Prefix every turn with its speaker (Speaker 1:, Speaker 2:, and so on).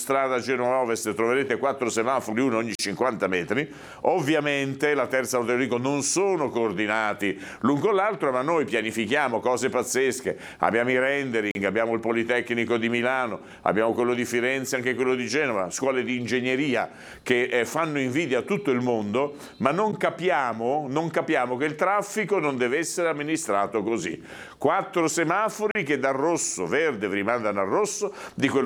Speaker 1: autostrada Genova Ovest troverete 4 semafori, uno ogni 50 metri. Ovviamente la terza Enrico non sono coordinati l'un con l'altro, ma noi pianifichiamo cose pazzesche. Abbiamo i rendering, abbiamo il Politecnico di Milano, abbiamo quello di Firenze, anche quello di Genova, scuole di ingegneria che fanno invidia a tutto il mondo, ma non capiamo che il traffico non deve essere amministrato così. 4 semafori che dal rosso, verde vi rimandano al rosso, di quello